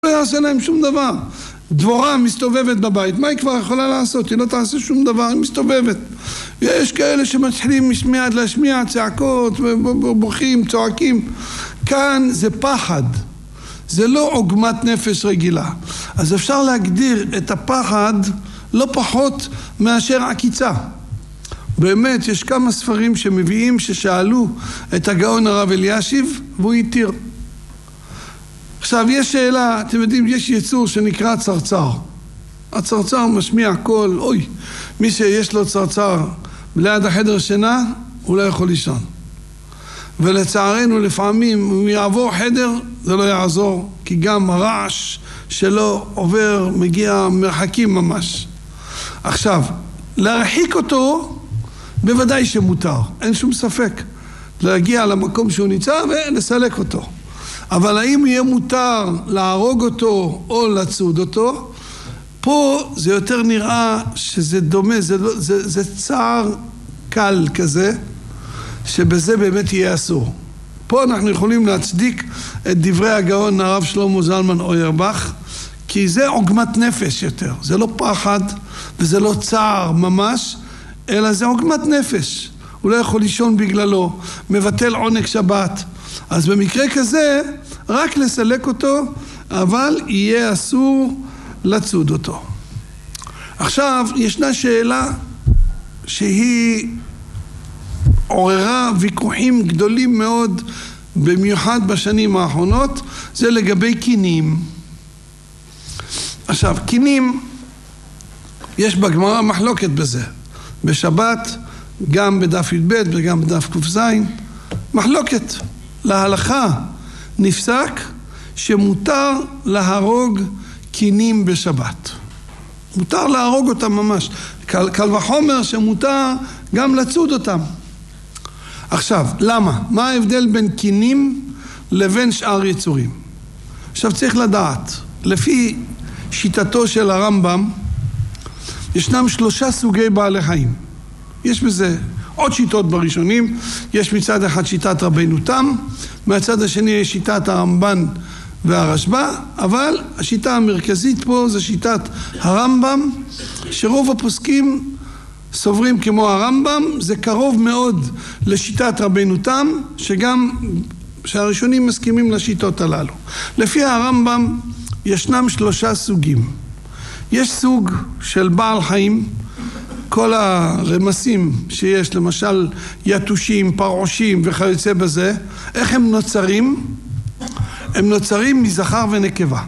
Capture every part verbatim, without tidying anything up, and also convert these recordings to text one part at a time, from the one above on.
לא יעשה להם שום דבר. דבורה מסתובבת בבית, מה היא כבר יכולה לעשות? היא לא תעשה שום דבר, היא מסתובבת. יש כאלה שמתחילים מיד להשמיע צעקות, בוכים, צועקים. כאן זה פחד, זה לא עוגמת נפש רגילה. אז אפשר להגדיר את הפחד לא פחות מאשר עקיצה. באמת, יש כמה ספרים שמביאים ששאלו את הגאון הרב אלישיב, והוא התיר. עכשיו, יש שאלה, אתם יודעים, יש יצור שנקרא צרצר. הצרצר משמיע קול, אוי, מי שיש לו צרצר ליד החדר שינה, הוא לא יכול לישון. ולצערנו, לפעמים, אם יעבור חדר, זה לא יעזור, כי גם הרעש שלו עובר, מגיע מרחקים ממש. עכשיו, להרחיק אותו, בוודאי שמותר, אין שום ספק. להגיע למקום שהוא ניצא ולסלק אותו. אבל האם יהיה מותר להרוג אותו או לצוד אותו? פה זה יותר נראה שזה דומה, זה, זה, זה צער קל כזה, שבזה באמת יהיה אסור. פה אנחנו יכולים להצדיק את דברי הגאון הרב שלמה זלמן אוירבך, כי זה עוגמת נפש יותר. זה לא פחד וזה לא צער ממש, אלא זה עוגמת נפש. הוא לא יכול לישון בגללו, מבטל עונג שבת. אז במקרה כזה, רק לסלק אותו, אבל יהיה אסור לצוד אותו. עכשיו, ישנה שאלה שהיא עוררה ויכוחים גדולים מאוד, במיוחד בשנים האחרונות, זה לגבי קינים. עכשיו, קינים, יש בגמרא מחלוקת בזה. בשבת, גם בדף י"ב וגם בדף ק"ז, מחלוקת. להלכה נפסק שמותר להרוג קינים בשבת. מותר להרוג אותם ממש. קל, קל וחומר שמותר גם לצוד אותם. עכשיו, למה? מה ההבדל בין קינים לבין שאר יצורים? עכשיו צריך לדעת, לפי שיטתו של הרמב"ם, ישנם שלושה סוגי בעלי חיים. יש בזה עוד שיטות בראשונים, יש מצד אחד שיטת רבינו תם, מהצד השני יש שיטת הרמב"ן והרשב"א, אבל השיטה המרכזית פה זה שיטת הרמב"ם, שרוב הפוסקים סוברים כמו הרמב"ם, זה קרוב מאוד לשיטת רבינו תם, שגם שהראשונים מסכימים לשיטות הללו. לפי הרמב"ם ישנם שלושה סוגים. יש סוג של בעל חיים, כל הרמסים שיש, למשל יתושים, פרעושים וכיוצא בזה, איך הם נוצרים? הם נוצרים מזכר ונקבה.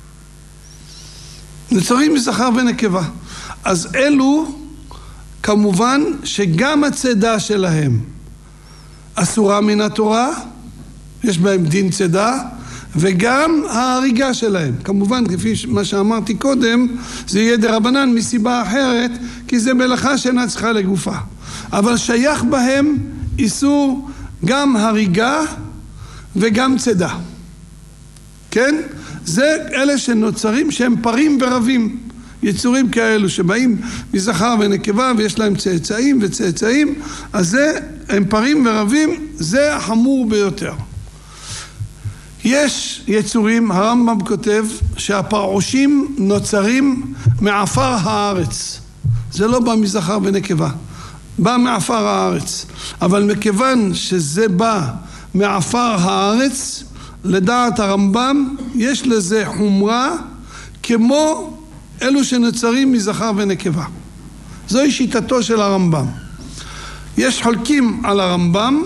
נוצרים מזכר ונקבה. אז אלו, כמובן שגם הצידה שלהם אסורה מן התורה, יש בהם דין צידה, וגם ההריגה שלהם. כמובן, כפי מה שאמרתי קודם, זה יהיה דרבנן מסיבה אחרת, כי זה מלאכה שאינה צריכה לגופה. אבל שייך בהם איסור גם הריגה וגם צידה. כן? זה אלה שנוצרים שהם פרים ורבים. יצורים כאלו שבאים מזכר ונקבה ויש להם צאצאים וצאצאים, אז זה, הם פרים ורבים, זה החמור ביותר. יש יצורים, הרמב"ם כותב, שהפרעושים נוצרים מעפר הארץ. זה לא בא מזכר ונקבה, בא מעפר הארץ. אבל מכיוון שזה בא מעפר הארץ, לדעת הרמב"ם, יש לזה חומרה כמו אלו שנוצרים מזכר ונקבה. זוהי שיטתו של הרמב"ם. יש חולקים על הרמב"ם,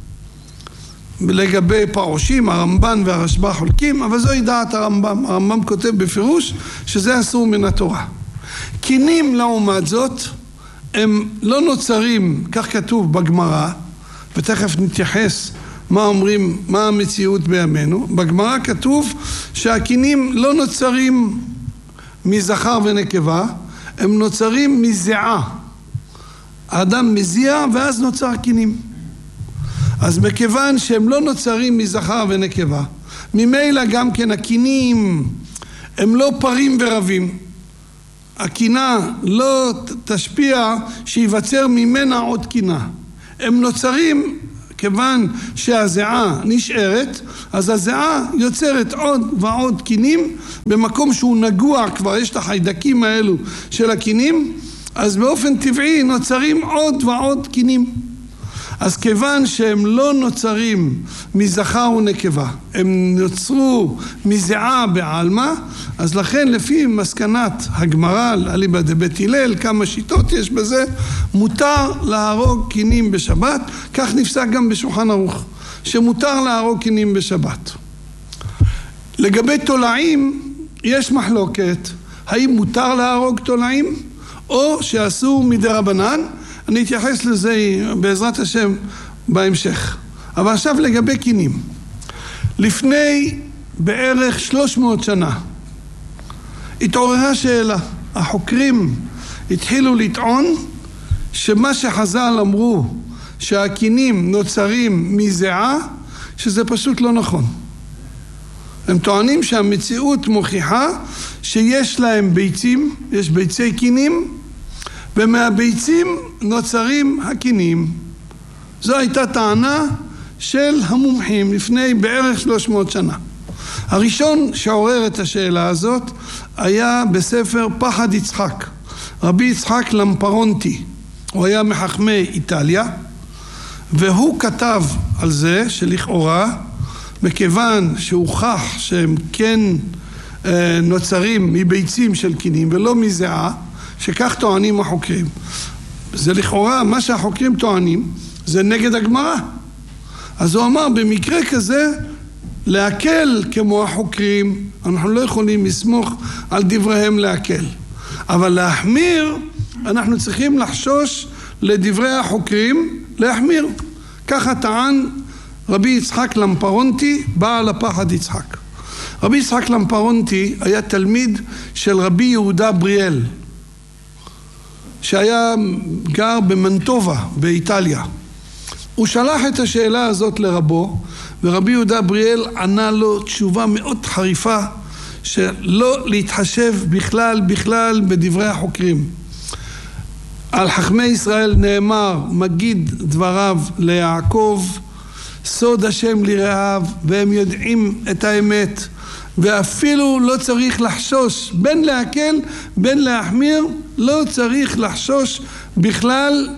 לגבי פרעושים, הרמב"ן והרשב"א חולקים, אבל זוהי דעת הרמב"ם. הרמב"ם כותב בפירוש שזה אסור מן התורה. קינים לעומת זאת, הם לא נוצרים, כך כתוב בגמרא, ותכף נתייחס מה אומרים, מה המציאות בימינו. בגמרא כתוב שהקינים לא נוצרים מזכר ונקבה, הם נוצרים מזיעה. האדם מזיע ואז נוצר קינים. אז מכיוון שהם לא נוצרים מזכר ונקבה, ממילא גם כן הקינים הם לא פרים ורבים. הקינה לא תשפיע שיווצר ממנה עוד קינה. הם נוצרים כיוון שהזיעה נשארת, אז הזיעה יוצרת עוד ועוד קינים, במקום שהוא נגוע כבר, יש את החיידקים האלו של הקינים, אז באופן טבעי נוצרים עוד ועוד קינים. אז כיוון שהם לא נוצרים מזכר ונקבה, הם נוצרו מזיעה בעלמא, אז לכן לפי מסקנת הגמרא אליבא דבית הלל, כמה שיטות יש בזה, מותר להרוג קינים בשבת, כך נפסק גם בשולחן ערוך, שמותר להרוג קינים בשבת. לגבי תולעים יש מחלוקת, האם מותר להרוג תולעים או שאסור מדרבנן, אני אתייחס לזה בעזרת השם בהמשך. אבל עכשיו לגבי קינים. לפני בערך שלוש מאות שנה התעוררה שאלה. החוקרים התחילו לטעון שמה שחז"ל אמרו שהקינים נוצרים מזיעה, שזה פשוט לא נכון. הם טוענים שהמציאות מוכיחה שיש להם ביצים, יש ביצי קינים, ומהביצים נוצרים הקינים. זו הייתה טענה של המומחים לפני בערך שלוש מאות שנה. הראשון שעורר את השאלה הזאת היה בספר פחד יצחק, רבי יצחק למפרונטי. הוא היה מחכמי איטליה, והוא כתב על זה שלכאורה, מכיוון שהוכח שהם כן נוצרים מביצים של קינים ולא מזיעה, שכך טוענים החוקרים. זה לכאורה, מה שהחוקרים טוענים, זה נגד הגמרא. אז הוא אמר, במקרה כזה, להקל כמו החוקרים, אנחנו לא יכולים לסמוך על דבריהם להקל. אבל להחמיר, אנחנו צריכים לחשוש לדברי החוקרים, להחמיר. ככה טען רבי יצחק למפרונטי, בעל הפחד יצחק. רבי יצחק למפרונטי היה תלמיד של רבי יהודה בריאל, שהיה גר במנטובה באיטליה. הוא שלח את השאלה הזאת לרבו, ורבי יהודה בריאל ענה לו תשובה מאוד חריפה, שלא להתחשב בכלל בכלל בדברי החוקרים. על חכמי ישראל נאמר, מגיד דבריו ליעקב, סוד השם לרעיו, והם יודעים את האמת, ואפילו לא צריך לחשוש, בין להקל בין להחמיר, לא צריך לחשוש בכלל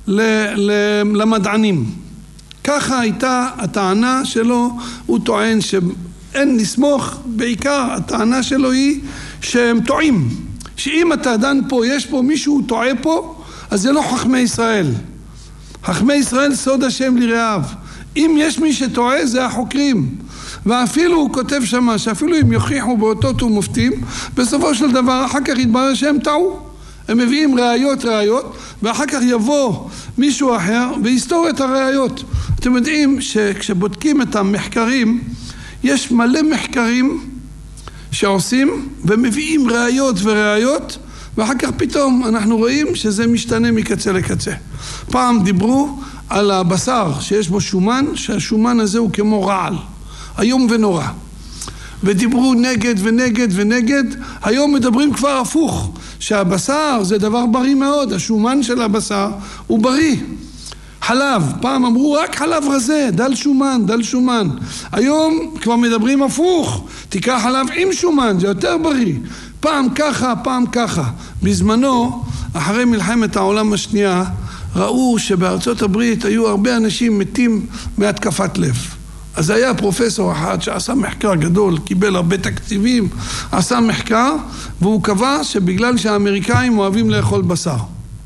למדענים. ככה הייתה הטענה שלו. הוא טוען שאין לסמוך, בעיקר הטענה שלו היא שהם טועים, שאם אתה דן פה, יש פה מישהו טועה פה, אז זה לא חכמי ישראל. חכמי ישראל סוד השם לרעיו. אם יש מי שטועה זה החוקרים. ואפילו הוא כותב שמה שאפילו אם יוכיחו באותות ומופתים, בסופו של דבר אחר כך יתברר שהם טעו. הם מביאים ראיות ראיות, ואחר כך יבוא מישהו אחר ויסתור את הראיות. אתם יודעים שכשבודקים את המחקרים, יש מלא מחקרים שעושים ומביאים ראיות וראיות, ואחר כך פתאום אנחנו רואים שזה משתנה מקצה לקצה. פעם דיברו על הבשר שיש בו שומן, שהשומן הזה הוא כמו רעל, איום ונורא. ודיברו נגד ונגד ונגד, היום מדברים כבר הפוך, שהבשר זה דבר בריא מאוד, השומן של הבשר הוא בריא. חלב, פעם אמרו רק חלב רזה, דל שומן, דל שומן. היום כבר מדברים הפוך, תיקח חלב עם שומן, זה יותר בריא. פעם ככה, פעם ככה. בזמנו, אחרי מלחמת העולם השנייה, ראו שבארצות הברית היו הרבה אנשים מתים מהתקפת לב. אז היה פרופסור אחד שעשה מחקר גדול, קיבל הרבה תקציבים, עשה מחקר, והוא קבע שבגלל שהאמריקאים אוהבים לאכול בשר.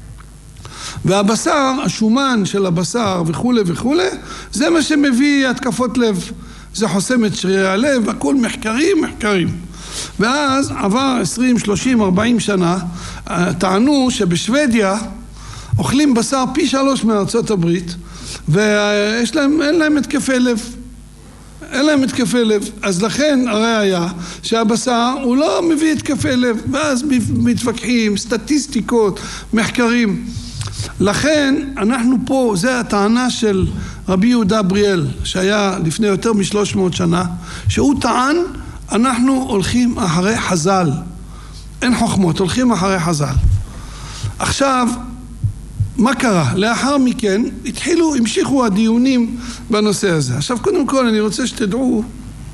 והבשר, השומן של הבשר וכו' וכו', זה מה שמביא התקפות לב. זה חוסם את שרירי הלב, הכל מחקרים, מחקרים. ואז עבר עשרים, שלושים, ארבעים שנה, טענו שבשוודיה אוכלים בשר פי שלוש מארצות הברית, ויש להם, אין להם התקפי לב. אין להם התקפי לב. אז לכן הראיה שהבשר הוא לא מביא התקפי לב, ואז מתווכחים, סטטיסטיקות, מחקרים. לכן אנחנו פה, זה הטענה של רבי יהודה בריאל, שהיה לפני יותר משלוש מאות שנה, שהוא טען, אנחנו הולכים אחרי חז"ל. אין חוכמות, הולכים אחרי חז"ל. עכשיו, מה קרה? לאחר מכן התחילו, המשיכו הדיונים בנושא הזה. עכשיו קודם כל אני רוצה שתדעו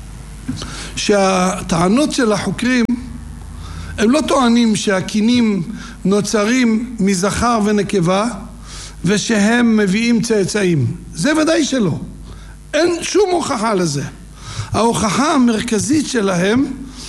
שהטענות של החוקרים הם לא טוענים שהקינים נוצרים מזכר ונקבה ושהם מביאים צאצאים. זה ודאי שלא. אין שום הוכחה לזה. ההוכחה המרכזית שלהם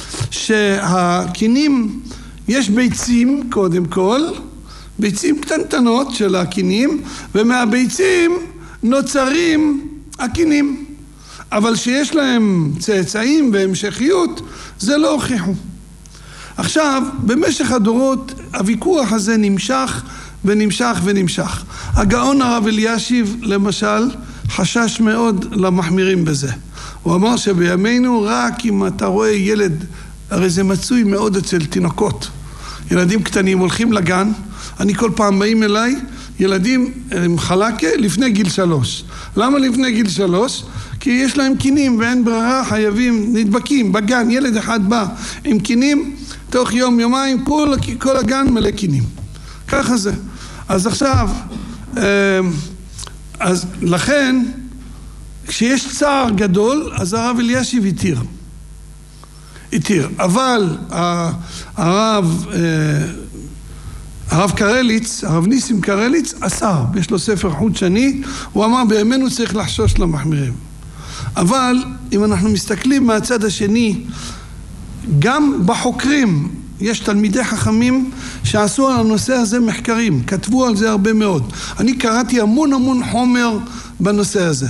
שהקינים, יש ביצים קודם כל, ביצים קטנטנות של הקינים, ומהביצים נוצרים הקינים. אבל שיש להם צאצאים והמשכיות, זה לא הוכיחו. עכשיו, במשך הדורות, הוויכוח הזה נמשך ונמשך ונמשך. הגאון הרב אלישיב, למשל, חשש מאוד למחמירים בזה. הוא אמר שבימינו רק אם אתה רואה ילד, הרי זה מצוי מאוד אצל תינוקות. ילדים קטנים הולכים לגן, אני כל פעם באים אליי, ילדים עם חלקה לפני גיל שלוש. למה לפני גיל שלוש? כי יש להם קינים ואין ברירה, חייבים, נדבקים בגן, ילד אחד בא עם קינים, תוך יום יומיים כל, כל הגן מלא קינים. ככה זה. אז עכשיו, אז לכן, כשיש צער גדול, אז הרב אלישיב התיר. התיר. אבל הרב, הרב קרליץ, הרב ניסים קרליץ, אסר. יש לו ספר חוט שני, הוא אמר בימינו צריך לחשוש למחמירים. אבל אם אנחנו מסתכלים מהצד השני, גם בחוקרים, יש תלמידי חכמים שעשו על הנושא הזה מחקרים, כתבו על זה הרבה מאוד. אני קראתי המון המון חומר בנושא הזה.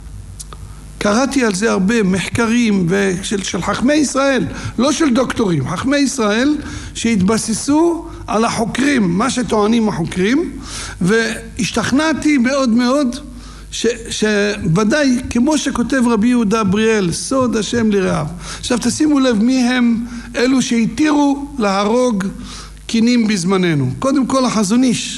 קראתי על זה הרבה מחקרים של, של חכמי ישראל, לא של דוקטורים, חכמי ישראל שהתבססו על החוקרים, מה שטוענים החוקרים, והשתכנעתי מאוד מאוד ש, שוודאי, כמו שכותב רבי יהודה בריאל, סוד השם לרעיו. עכשיו תשימו לב מי הם אלו שהתירו להרוג קינים בזמננו. קודם כל החזון איש.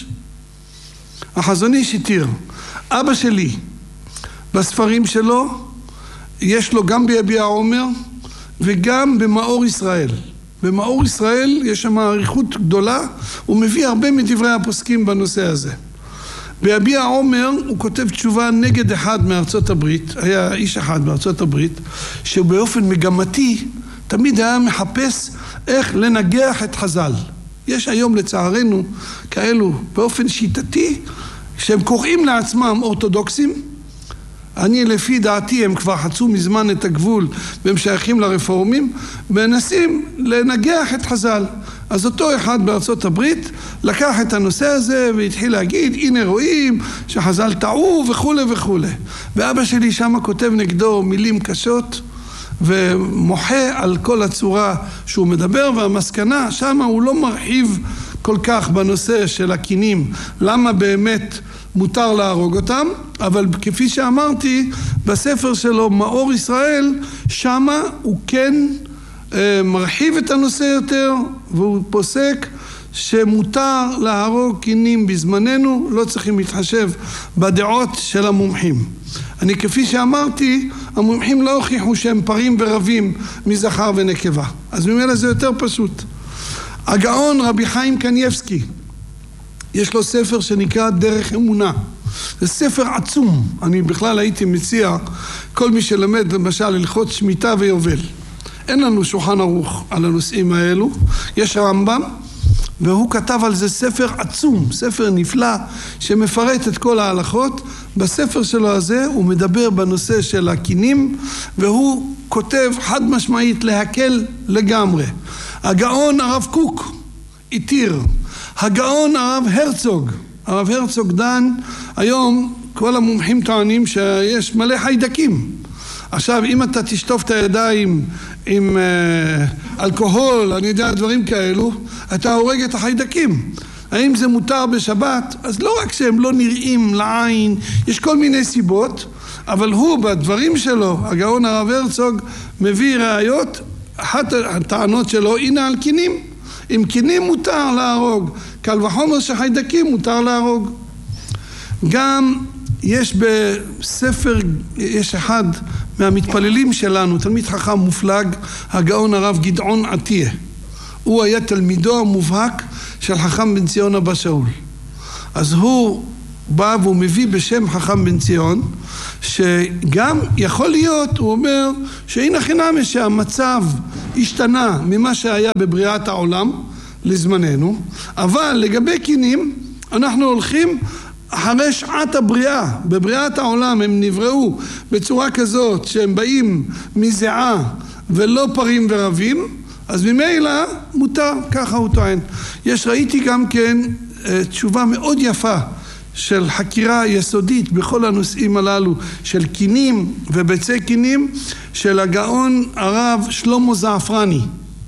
החזון איש התיר. אבא שלי, בספרים שלו, יש לו גם ביביע עומר וגם במאור ישראל. במאור ישראל יש שם עריכות גדולה, הוא מביא הרבה מדברי הפוסקים בנושא הזה. ביביע עומר הוא כותב תשובה נגד אחד מארצות הברית, היה איש אחד מארצות הברית, שבאופן מגמתי תמיד היה מחפש איך לנגח את חז"ל. יש היום לצערנו כאלו באופן שיטתי, שהם קוראים לעצמם אורתודוקסים, אני לפי דעתי הם כבר חצו מזמן את הגבול והם שייכים לרפורמים, מנסים לנגח את חז"ל. אז אותו אחד בארצות הברית לקח את הנושא הזה והתחיל להגיד, הנה רואים שחז"ל טעו וכו' וכו'. ואבא שלי שם כותב נגדו מילים קשות ומוחה על כל הצורה שהוא מדבר, והמסקנה שם הוא לא מרחיב כל כך בנושא של הקינים, למה באמת מותר להרוג אותם, אבל כפי שאמרתי, בספר שלו מאור ישראל, שמה הוא כן אה, מרחיב את הנושא יותר, והוא פוסק שמותר להרוג קינים בזמננו, לא צריכים להתחשב בדעות של המומחים. אני כפי שאמרתי, המומחים לא הוכיחו שהם פרים ורבים מזכר ונקבה. אז ממילא זה יותר פשוט. הגאון רבי חיים קניבסקי, יש לו ספר שנקרא דרך אמונה. זה ספר עצום. אני בכלל הייתי מציע כל מי שלמד למשל הלכות שמיטה ויובל. אין לנו שולחן ערוך על הנושאים האלו. יש רמב"ם, והוא כתב על זה ספר עצום, ספר נפלא, שמפרט את כל ההלכות. בספר שלו הזה הוא מדבר בנושא של הקינים, והוא כותב חד משמעית להקל לגמרי. הגאון הרב קוק התיר. הגאון הרב הרצוג, הרב הרצוג דן, היום כל המומחים טוענים שיש מלא חיידקים. עכשיו אם אתה תשטוף את הידיים עם אה, אלכוהול, אני יודע דברים כאלו, אתה הורג את החיידקים. האם זה מותר בשבת? אז לא רק שהם לא נראים לעין, יש כל מיני סיבות, אבל הוא בדברים שלו, הגאון הרב הרצוג, מביא ראיות, אחת הטענות שלו, הנה על קינים. אם קינים מותר להרוג, קל וחומר שחיידקים מותר להרוג. גם יש בספר, יש אחד מהמתפללים שלנו, תלמיד חכם מופלג, הגאון הרב גדעון עטיה. הוא היה תלמידו המובהק של חכם בן ציון אבא שאול. אז הוא בא והוא מביא בשם חכם בן ציון, שגם יכול להיות, הוא אומר, שהנה חינם שהמצב השתנה ממה שהיה בבריאת העולם לזמננו, אבל לגבי קינים, אנחנו הולכים אחרי שעת הבריאה. בבריאת העולם הם נבראו בצורה כזאת שהם באים מזיעה ולא פרים ורבים, אז ממילא מותר, ככה הוא טוען. יש, ראיתי גם כן תשובה מאוד יפה של חקירה יסודית בכל הנושאים הללו של קינים וביצי קינים של הגאון הרב שלמה זעפרני,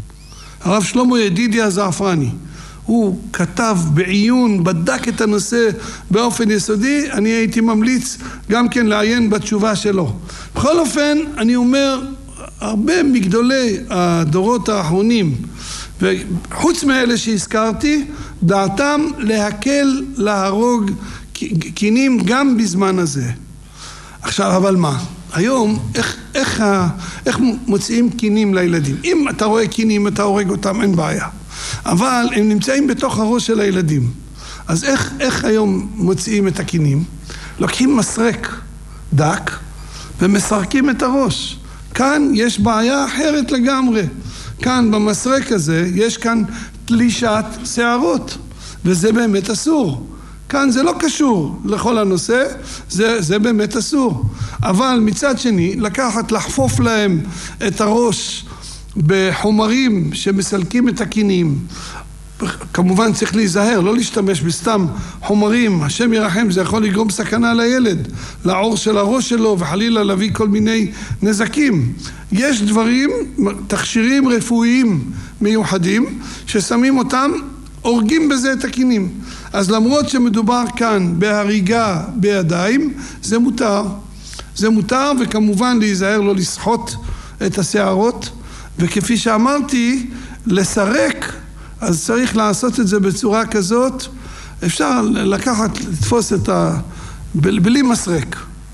הרב שלמה ידידיה זעפרני. הוא כתב בעיון, בדק את הנושא באופן יסודי. אני הייתי ממליץ גם כן לעיין בתשובה שלו. בכל אופן, אני אומר, הרבה מגדולי הדורות האחרונים, וחוץ מאלה שהזכרתי, דעתם להקל להרוג קינים גם בזמן הזה. עכשיו, אבל מה? היום, איך, איך, איך מוצאים קינים לילדים? אם אתה רואה קינים, אתה הורג אותם, אין בעיה. אבל הם נמצאים בתוך הראש של הילדים. אז איך, איך היום מוצאים את הקינים? לוקחים מסרק דק ומסרקים את הראש. כאן יש בעיה אחרת לגמרי. כאן במסרק הזה יש כאן תלישת שערות, וזה באמת אסור. כאן זה לא קשור לכל הנושא, זה, זה באמת אסור. אבל מצד שני, לקחת, לחפוף להם את הראש בחומרים שמסלקים את הקינים. כמובן צריך להיזהר, לא להשתמש בסתם חומרים, השם ירחם, זה יכול לגרום סכנה לילד, לעור של הראש שלו, וחלילה להביא כל מיני נזקים. יש דברים, תכשירים רפואיים מיוחדים, ששמים אותם, הורגים בזה את הקינים. אז למרות שמדובר כאן בהריגה בידיים, זה מותר. זה מותר, וכמובן להיזהר לא לסחוט את השערות, וכפי שאמרתי, לסרק, אז צריך לעשות את זה בצורה כזאת, אפשר לקחת, לתפוס את ה... בלי מסרק,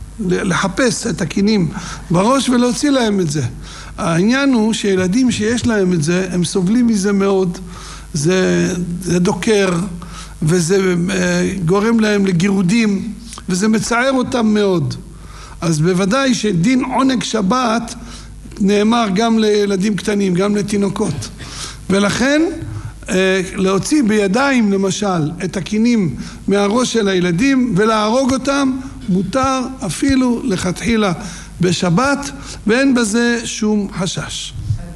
לחפש את הקינים בראש ולהוציא להם את זה. העניין הוא שילדים שיש להם את זה, הם סובלים מזה מאוד, זה, זה דוקר, וזה גורם להם לגירודים, וזה מצער אותם מאוד. אז בוודאי שדין עונג שבת נאמר גם לילדים קטנים, גם לתינוקות. ולכן להוציא בידיים למשל את הקינים מהראש של הילדים ולהרוג אותם מותר אפילו לכתחילה בשבת, ואין בזה שום חשש.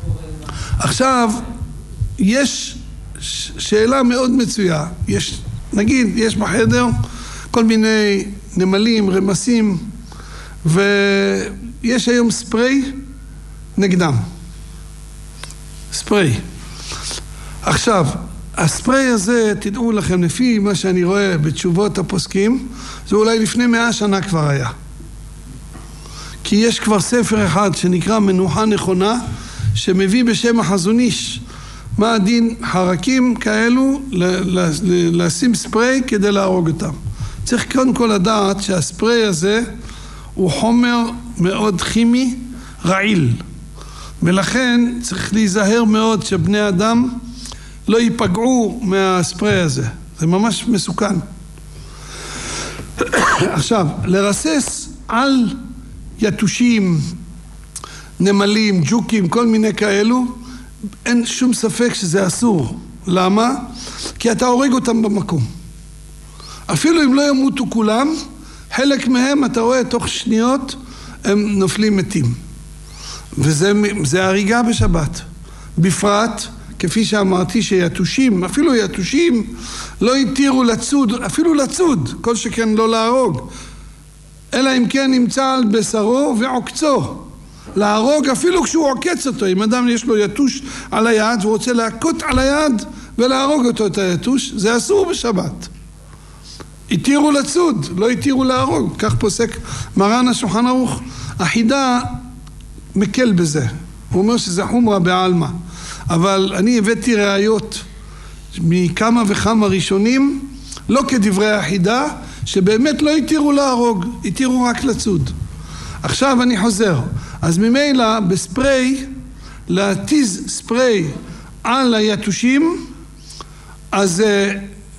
עכשיו יש שאלה מאוד מצויה. יש, נגיד, יש בחדר כל מיני נמלים, רמסים, ויש היום ספרי נגדם. ספרי. עכשיו, הספרי הזה, תדעו לכם, לפי מה שאני רואה בתשובות הפוסקים, זה אולי לפני מאה שנה כבר היה. כי יש כבר ספר אחד שנקרא מנוחה נכונה, שמביא בשם החזון איש מה הדין חרקים כאלו לשים ספרי כדי להרוג אותם. צריך קודם כל לדעת שהספרי הזה הוא חומר מאוד כימי רעיל, ולכן צריך להיזהר מאוד שבני אדם לא ייפגעו מהספרי הזה. זה ממש מסוכן. עכשיו, לרסס על יתושים, נמלים, ג'וקים, כל מיני כאלו, אין שום ספק שזה אסור. למה? כי אתה הורג אותם במקום. אפילו אם לא ימותו כולם, חלק מהם אתה רואה תוך שניות הם נופלים מתים. וזה זה הריגה בשבת. בפרט, כפי שאמרתי, שיתושים, אפילו יתושים, לא יתירו לצוד, אפילו לצוד, כל שכן לא להרוג. אלא אם כן נמצא על בשרו ועוקצו. להרוג אפילו כשהוא עוקץ אותו. אם אדם יש לו יתוש על היד והוא רוצה להכות על היד ולהרוג אותו את היתוש, זה אסור בשבת. יתירו לצוד, לא יתירו להרוג. כך פוסק מרן השולחן ערוך. החידה מקל בזה. הוא אומר שזה חומרה בעלמא. אבל אני הבאתי ראיות מכמה וכמה ראשונים, לא כדברי החידה, שבאמת לא יתירו להרוג, יתירו רק לצוד. עכשיו אני חוזר. אז ממילא בספרי, להתיז ספרי על היתושים, אז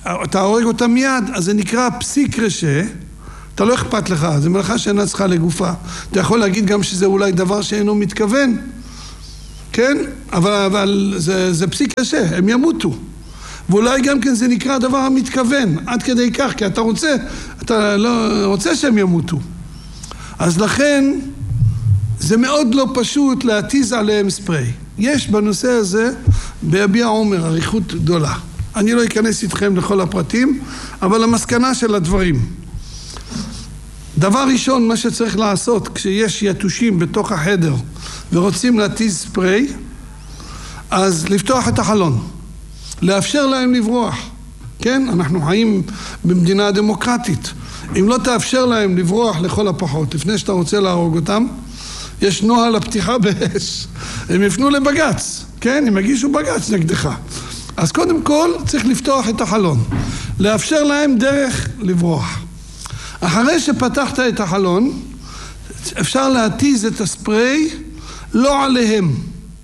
אתה הורג אותה מיד, אז זה נקרא פסיק רשע, אתה לא אכפת לך, זה מלאכה שאינה צריכה לגופה. אתה יכול להגיד גם שזה אולי דבר שאינו מתכוון, כן? אבל, אבל זה, זה פסיק רשע, הם ימותו. ואולי גם כן זה נקרא דבר המתכוון, עד כדי כך, כי אתה רוצה, אתה לא רוצה שהם ימותו. אז לכן, זה מאוד לא פשוט להתיז עליהם ספרי. יש בנושא הזה, ביביע עומר, אריכות גדולה. אני לא אכנס איתכם לכל הפרטים, אבל המסקנה של הדברים. דבר ראשון, מה שצריך לעשות, כשיש יתושים בתוך החדר, ורוצים להתיז ספרי, אז לפתוח את החלון. לאפשר להם לברוח. כן? אנחנו חיים במדינה דמוקרטית. אם לא תאפשר להם לברוח לכל הפחות, לפני שאתה רוצה להרוג אותם, יש נוהל הפתיחה באש. הם יפנו לבגץ. כן? הם יגישו בגץ נגדך. אז קודם כל צריך לפתוח את החלון. לאפשר להם דרך לברוח. אחרי שפתחת את החלון, אפשר להתיז את הספרי לא עליהם.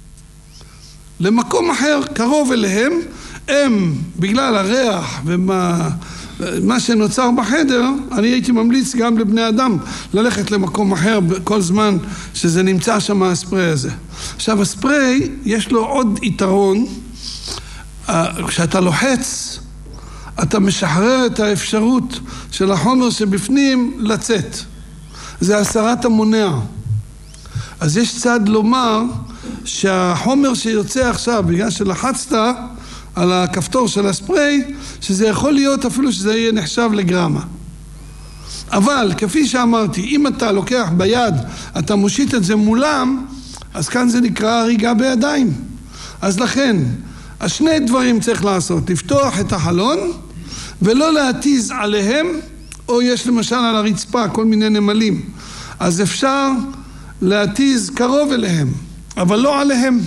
למקום אחר, קרוב אליהם, הם, בגלל הריח ומה מה שנוצר בחדר, אני הייתי ממליץ גם לבני אדם ללכת למקום אחר כל זמן שזה נמצא שם הספרי הזה. עכשיו, הספרי יש לו עוד יתרון, כשאתה לוחץ, אתה משחרר את האפשרות של החומר שבפנים לצאת. זה הסרת המונע. אז יש צד לומר שהחומר שיוצא עכשיו, בגלל שלחצת על הכפתור של הספרי, שזה יכול להיות אפילו שזה יהיה נחשב לגרמה. אבל כפי שאמרתי, אם אתה לוקח ביד, אתה מושיט את זה מולם, אז כאן זה נקרא הריגה בידיים. אז לכן, השני דברים צריך לעשות, לפתוח את החלון, ולא להתיז עליהם, או יש למשל על הרצפה כל מיני נמלים. אז אפשר להתיז קרוב אליהם, אבל לא עליהם.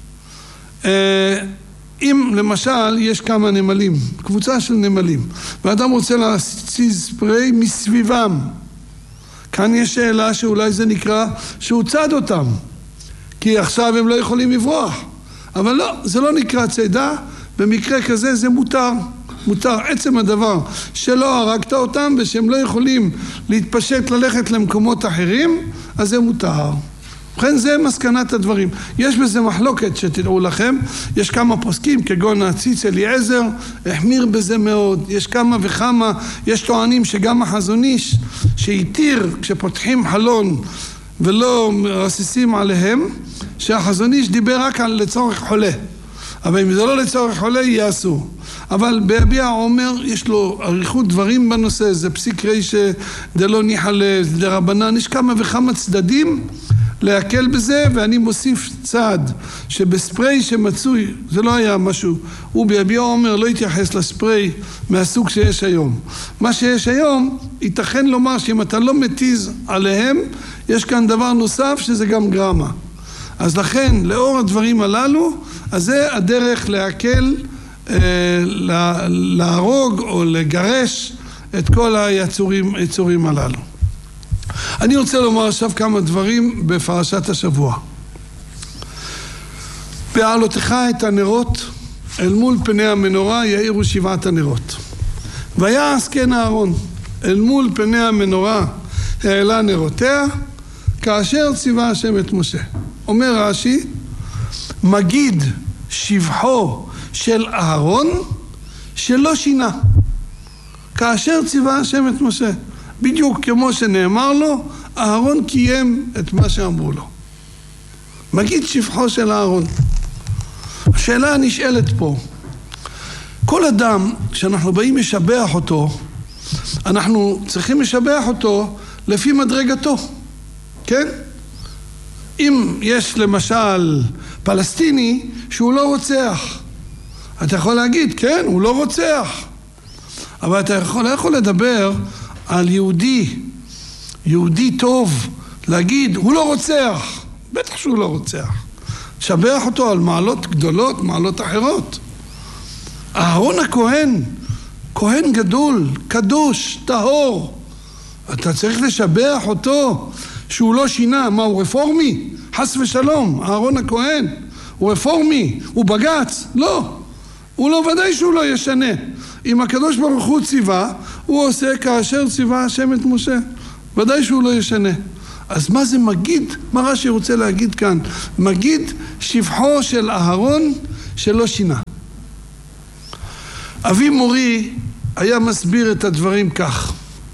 אם למשל יש כמה נמלים, קבוצה של נמלים, ואדם רוצה להתיז ספרי מסביבם, כאן יש שאלה שאולי זה נקרא שהוא צד אותם, כי עכשיו הם לא יכולים לברוח. אבל לא, זה לא נקרא צידה, במקרה כזה זה מותר. מותר עצם הדבר שלא הרגת אותם ושהם לא יכולים להתפשט ללכת למקומות אחרים, אז זה מותר. לכן זה מסקנת הדברים. יש בזה מחלוקת שתדעו לכם, יש כמה פוסקים כגון הציץ אליעזר, החמיר בזה מאוד, יש כמה וכמה, יש טוענים שגם החזון איש שהתיר כשפותחים חלון ולא רסיסים עליהם, שהחזון איש דיבר רק על לצורך חולה. אבל אם זה לא לצורך חולה, יעשו. אבל ביביע עומר יש לו אריכות דברים בנושא, זה פסיק רישא דלא ניחא לדרבנן, יש כמה וכמה צדדים להקל בזה, ואני מוסיף צד שבספרי שמצוי, זה לא היה משהו, הוא ביביע עומר לא התייחס לספרי מהסוג שיש היום. מה שיש היום, ייתכן לומר שאם אתה לא מתיז עליהם, יש כאן דבר נוסף שזה גם גרמה. אז לכן, לאור הדברים הללו, אז זה הדרך להקל, אה, להרוג או לגרש את כל היצורים, היצורים הללו. אני רוצה לומר עכשיו כמה דברים בפרשת השבוע. בעלותך את הנרות, אל מול פני המנורה יאירו שבעת הנרות. ויעש כן אהרון, אל מול פני המנורה העלה נרותיה, כאשר ציווה השם את משה. אומר רש"י, מגיד שבחו של אהרון שלא שינה, כאשר ציווה השם את משה. בדיוק כמו שנאמר לו, אהרון קיים את מה שאמרו לו. מגיד שבחו של אהרון. השאלה הנשאלת פה, כל אדם, כשאנחנו באים לשבח אותו, אנחנו צריכים לשבח אותו לפי מדרגתו, כן? אם יש למשל פלסטיני שהוא לא רוצח, אתה יכול להגיד, כן, הוא לא רוצח. אבל אתה יכול, לא יכול לדבר על יהודי, יהודי טוב, להגיד, הוא לא רוצח. בטח שהוא לא רוצח. שבח אותו על מעלות גדולות, מעלות אחרות. אהרון הכהן, כהן גדול, קדוש, טהור. אתה צריך לשבח אותו שהוא לא שינה. מה, הוא רפורמי? חס ושלום, אהרון הכהן. הוא רפורמי? הוא בגץ? לא. הוא לא, ודאי שהוא לא ישנה. אם הקדוש ברוך הוא ציווה, הוא עושה כאשר ציווה השם את משה. ודאי שהוא לא ישנה. אז מה זה מגיד? מה רש"י רוצה להגיד כאן? מגיד שבחו של אהרון שלא שינה. אבי מורי היה מסביר את הדברים כך.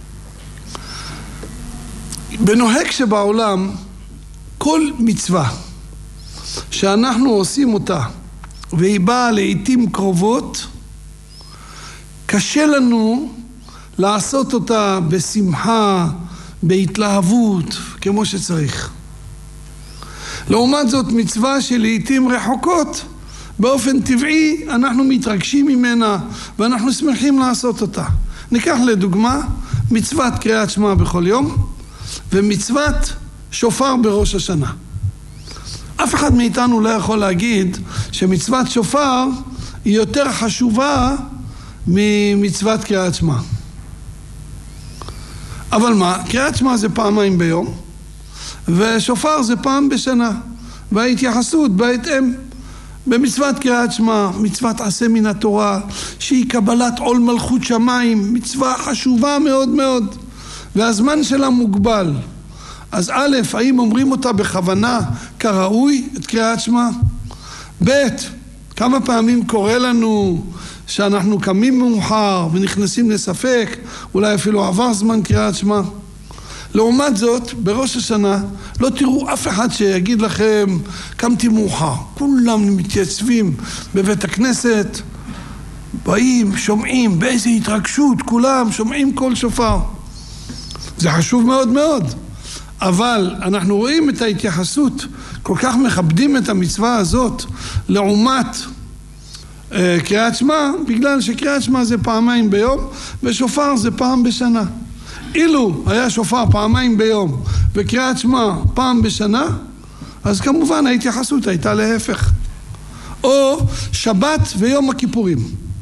בנוהג שבעולם, כל מצווה שאנחנו עושים אותה, והיא באה לעתים קרובות, קשה לנו לעשות אותה בשמחה, בהתלהבות, כמו שצריך. לעומת זאת, מצווה שלעתים רחוקות, באופן טבעי אנחנו מתרגשים ממנה, ואנחנו שמחים לעשות אותה. ניקח לדוגמה, מצוות קריאת שמע בכל יום, ומצוות שופר בראש השנה. אף אחד מאיתנו לא יכול להגיד שמצוות שופר היא יותר חשובה ממצוות קריאת שמע. אבל מה? קריאת שמע זה פעמיים ביום, ושופר זה פעם בשנה, וההתייחסות בהתאם. במצוות קריאת שמע, מצוות עשה מן התורה, שהיא קבלת עול מלכות שמיים, מצווה חשובה מאוד מאוד, והזמן שלה מוגבל. אז א', האם אומרים אותה בכוונה כראוי את קריאת שמע? ב', כמה פעמים קורה לנו שאנחנו קמים מאוחר ונכנסים לספק, אולי אפילו עבר זמן קריאת שמע. לעומת זאת, בראש השנה לא תראו אף אחד שיגיד לכם קמתי מאוחר. כולם מתייצבים בבית הכנסת, באים, שומעים, באיזו התרגשות, כולם שומעים כל שופר. זה חשוב מאוד מאוד. אבל אנחנו רואים את ההתייחסות, כל כך מכבדים את המצווה הזאת לעומת אה, קריאת שמע, בגלל שקריאת שמע זה פעמיים ביום ושופר זה פעם בשנה. אילו היה שופר פעמיים ביום וקריאת שמע פעם בשנה, אז כמובן ההתייחסות הייתה להפך. או שבת ויום הכיפורים.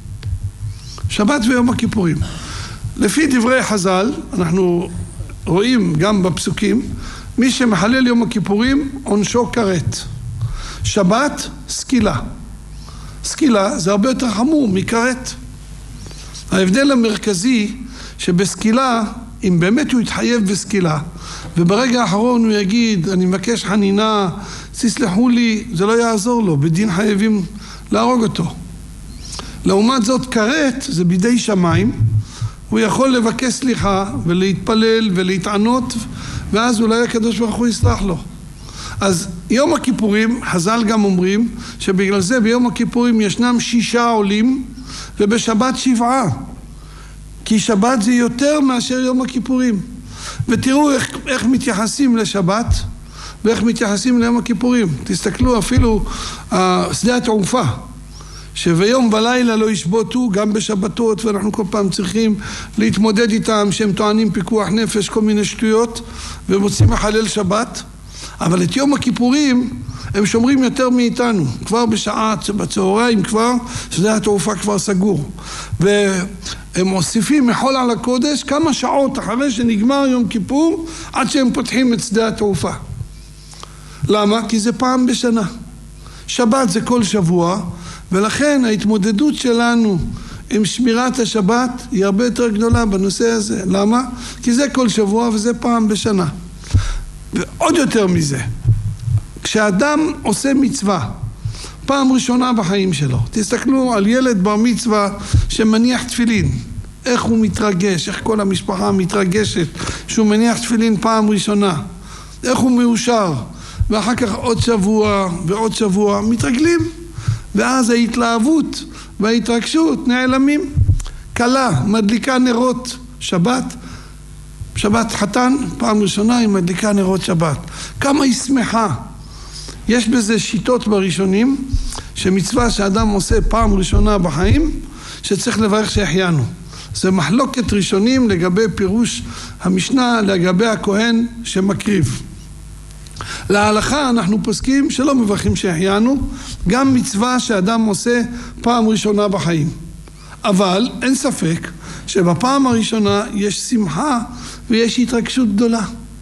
שבת ויום הכיפורים. לפי דברי חז"ל, אנחנו רואים גם בפסוקים, מי שמחלל יום הכיפורים עונשו כרת. שבת סקילה. סקילה זה הרבה יותר חמור מכרת. ההבדל המרכזי שבסקילה, אם באמת הוא יתחייב בסקילה, וברגע האחרון הוא יגיד, אני מבקש חנינה, תסלחו לי, זה לא יעזור לו, בדין חייבים להרוג אותו. לעומת זאת, כרת זה בידי שמיים, הוא יכול לבקש סליחה ולהתפלל ולהתענות, ואז אולי הקדוש ברוך הוא יסלח לו. אז יום הכיפורים, חז"ל גם אומרים, שבגלל זה ביום הכיפורים ישנם שישה עולים, ובשבת שבעה. כי שבת זה יותר מאשר יום הכיפורים. ותראו איך, איך מתייחסים לשבת, ואיך מתייחסים ליום הכיפורים. תסתכלו אפילו uh, שדה התעופה, שביום ולילה לא ישבותו, גם בשבתות, ואנחנו כל פעם צריכים להתמודד איתם, שהם טוענים פיקוח נפש, כל מיני שטויות, ומוצאים מחלל שבת. אבל את יום הכיפורים הם שומרים יותר מאיתנו. כבר בשעה, בצהריים כבר, שדה התעופה כבר סגור. והם מוסיפים מחול על הקודש כמה שעות אחרי שנגמר יום כיפור, עד שהם פותחים את שדה התעופה. למה? כי זה פעם בשנה. שבת זה כל שבוע, ולכן ההתמודדות שלנו עם שמירת השבת היא הרבה יותר גדולה בנושא הזה. למה? כי זה כל שבוע וזה פעם בשנה. ועוד יותר מזה, כשאדם עושה מצווה, פעם ראשונה בחיים שלו, תסתכלו על ילד בר מצווה שמניח תפילין, איך הוא מתרגש, איך כל המשפחה מתרגשת שהוא מניח תפילין פעם ראשונה, איך הוא מאושר, ואחר כך עוד שבוע ועוד שבוע מתרגלים, ואז ההתלהבות וההתרגשות נעלמים. כלה מדליקה נרות שבת, שבת חתן, פעם ראשונה היא מדליקה נרות שבת. כמה היא שמחה. יש בזה שיטות בראשונים, שמצווה שאדם עושה פעם ראשונה בחיים, שצריך לברך שהחיינו. זה מחלוקת ראשונים לגבי פירוש המשנה, לגבי הכהן שמקריב. להלכה אנחנו פוסקים שלא מברכים שהחיינו, גם מצווה שאדם עושה פעם ראשונה בחיים. אבל אין ספק שבפעם הראשונה יש שמחה ויש התרגשות גדולה.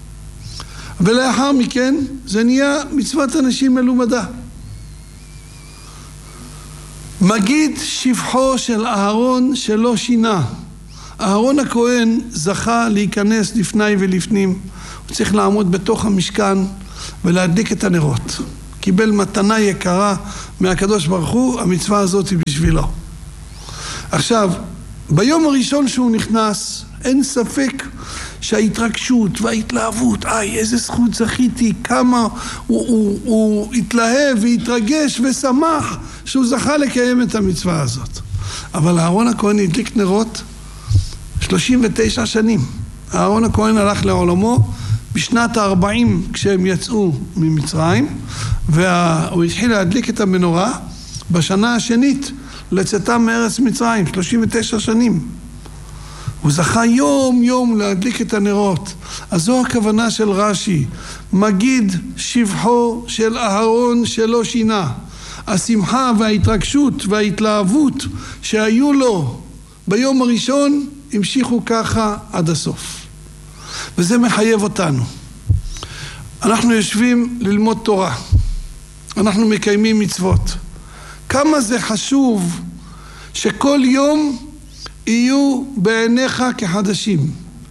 ולאחר מכן זה נהיה מצוות אנשים מלומדה. מגיד שבחו של אהרון שלא שינה. אהרון הכהן זכה להיכנס לפני ולפנים. הוא צריך לעמוד בתוך המשכן ולהדליק את הנרות. קיבל מתנה יקרה מהקדוש ברוך הוא, המצווה הזאת היא בשבילו. עכשיו, ביום הראשון שהוא נכנס, אין ספק שההתרגשות וההתלהבות, איי, איזה זכות זכיתי, כמה הוא, הוא, הוא התלהב והתרגש ושמח שהוא זכה לקיים את המצווה הזאת. אבל אהרון הכהן הדליק נרות שלושים ותשע שנים. אהרון הכהן הלך לעולמו בשנת ה-ארבעים כשהם יצאו ממצרים, והוא התחיל להדליק את המנורה בשנה השנית לצאתם מארץ מצרים, שלושים ותשע שנים. הוא זכה יום יום להדליק את הנרות. אז זו הכוונה של רש"י, מגיד שבחו של אהרון שלא שינה. השמחה וההתרגשות וההתלהבות שהיו לו ביום הראשון המשיכו ככה עד הסוף. וזה מחייב אותנו. אנחנו יושבים ללמוד תורה, אנחנו מקיימים מצוות. כמה זה חשוב שכל יום יהיו בעיניך כחדשים.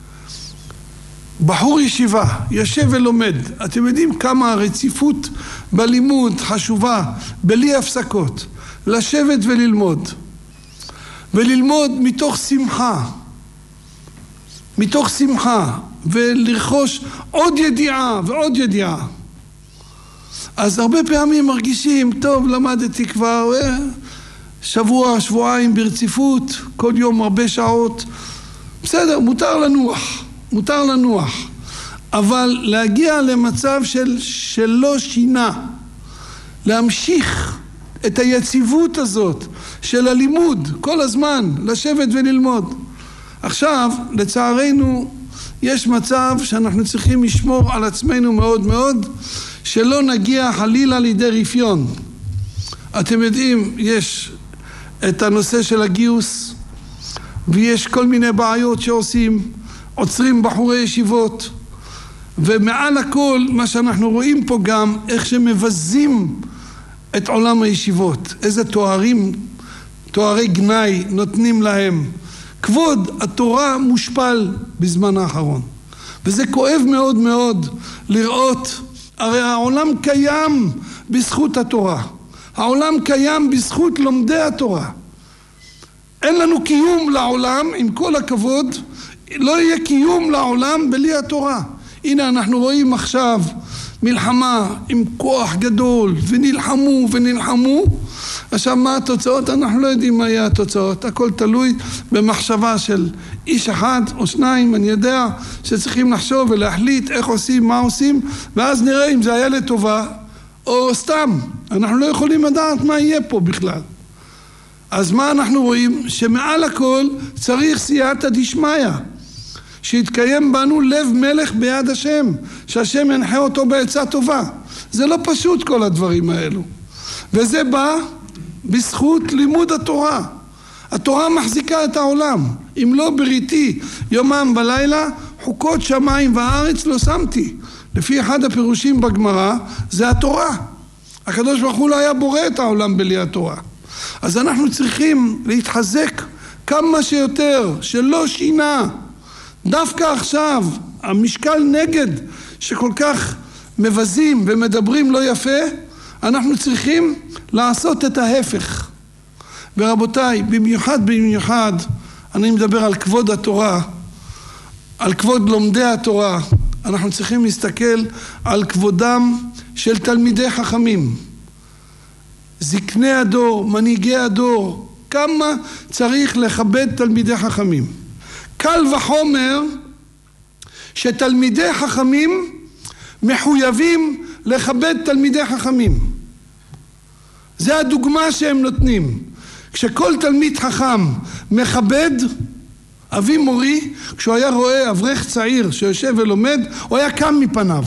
בחור ישיבה יושב ולומד, אתם יודעים כמה הרציפות בלימוד חשובה, בלי הפסקות, לשבת וללמוד, וללמוד מתוך שמחה, מתוך שמחה, ולרכוש עוד ידיעה ועוד ידיעה. אז הרבה פעמים מרגישים, טוב, למדתי כבר שבוע, שבועיים ברציפות, כל יום הרבה שעות, בסדר, מותר לנוח, מותר לנוח, אבל להגיע למצב של שלא שינה, להמשיך את היציבות הזאת של הלימוד, כל הזמן, לשבת וללמוד. עכשיו, לצערנו, יש מצב שאנחנו צריכים לשמור על עצמנו מאוד מאוד, שלא נגיע חלילה לידי רפיון. אתם יודעים, יש את הנושא של הגיוס, ויש כל מיני בעיות שעושים, עוצרים בחורי ישיבות, ומעל הכל מה שאנחנו רואים פה גם, איך שמבזים את עולם הישיבות, איזה תוארים, תוארי גנאי נותנים להם. כבוד התורה מושפל בזמן האחרון, וזה כואב מאוד מאוד לראות. הרי העולם קיים בזכות התורה, העולם קיים בזכות לומדי התורה. אין לנו קיום לעולם, עם כל הכבוד, לא יהיה קיום לעולם בלי התורה. הנה אנחנו רואים עכשיו מלחמה עם כוח גדול, ונלחמו ונלחמו. עכשיו מה התוצאות? אנחנו לא יודעים מה יהיה התוצאות, הכל תלוי במחשבה של איש אחד או שניים. אני יודע שצריכים לחשוב ולהחליט איך עושים, מה עושים, ואז נראה אם זה היה לטובה או סתם. אנחנו לא יכולים לדעת מה יהיה פה בכלל. אז מה אנחנו רואים? שמעל הכל צריך סייעתא דשמיא, שיתקיים בנו לב מלך ביד השם, שהשם ינחה אותו בעצה טובה. זה לא פשוט כל הדברים האלו, וזה בא בזכות לימוד התורה. התורה מחזיקה את העולם. אם לא בריתי יומם בלילה, חוקות שמיים וארץ לא שמתי. לפי אחד הפירושים בגמרא, זה התורה. הקדוש ברוך הוא לא היה בורא את העולם בלי התורה. אז אנחנו צריכים להתחזק כמה שיותר, שלא שינה. דווקא עכשיו, המשקל נגד שכל כך מבזים ומדברים לא יפה, אנחנו צריכים לעשות את ההפך. ורבותיי, במיוחד במיוחד, אני מדבר על כבוד התורה, על כבוד לומדי התורה. אנחנו צריכים להסתכל על כבודם של תלמידי חכמים, זקני הדור, מנהיגי הדור. כמה צריך לכבד תלמידי חכמים. קל וחומר שתלמידי חכמים מחויבים לכבד תלמידי חכמים. זה הדוגמה שהם נותנים. כשכל תלמיד חכם מכבד, אבי מורי, כשהוא היה רואה אברך צעיר שיושב ולומד, הוא היה קם מפניו.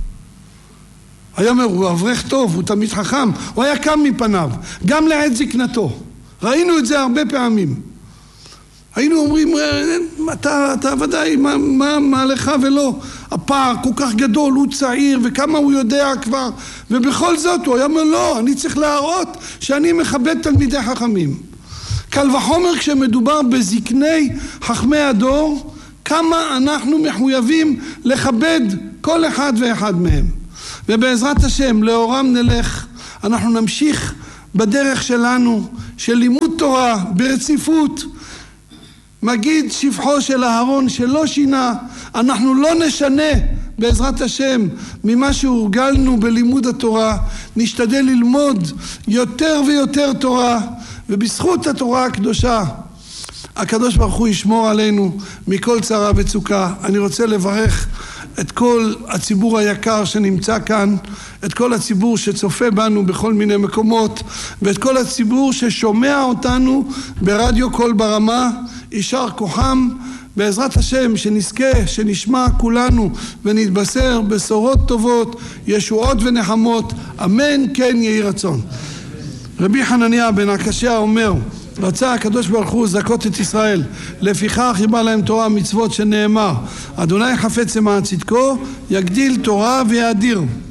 היה אומר, הוא אברך טוב, הוא תלמיד חכם, הוא היה קם מפניו, גם לעת זקנתו. ראינו את זה הרבה פעמים. היינו אומרים, אתה, אתה ודאי, מה, מה, מה לך ולא? הפער כל כך גדול, הוא צעיר וכמה הוא יודע כבר, ובכל זאת הוא היה אומר לא, אני צריך להראות שאני מכבד תלמידי חכמים. קל וחומר כשמדובר בזקני חכמי הדור, כמה אנחנו מחויבים לכבד כל אחד ואחד מהם. ובעזרת השם לאורם נלך, אנחנו נמשיך בדרך שלנו של לימוד תורה ברציפות. מגיד שבחו של אהרון שלא שינה, אנחנו לא נשנה בעזרת השם ממה שהורגלנו בלימוד התורה, נשתדל ללמוד יותר ויותר תורה, ובזכות התורה הקדושה הקדוש ברוך הוא ישמור עלינו מכל צרה וצוקה. אני רוצה לברך את כל הציבור היקר שנמצא כאן, את כל הציבור שצופה בנו בכל מיני מקומות, ואת כל הציבור ששומע אותנו ברדיו קול ברמה. יישר כוחם, בעזרת השם שנזכה, שנשמע כולנו ונתבשר בשורות טובות, ישועות ונחמות, אמן כן יהי רצון. רבי חנניה בן עקשיא אומר, רצה הקדוש ברוך הוא זכות את ישראל, לפיכך חיבה להם תורה מצוות שנאמר, אדוני חפץ למען צדקו, יגדיל תורה ויאדיר.